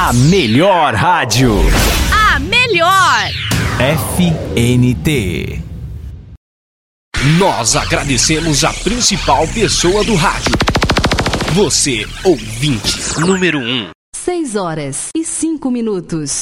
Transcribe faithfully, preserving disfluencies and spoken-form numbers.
A melhor rádio. A melhor. F N T. Nós agradecemos a principal pessoa do rádio. Você, ouvinte número um. Seis horas e cinco minutos.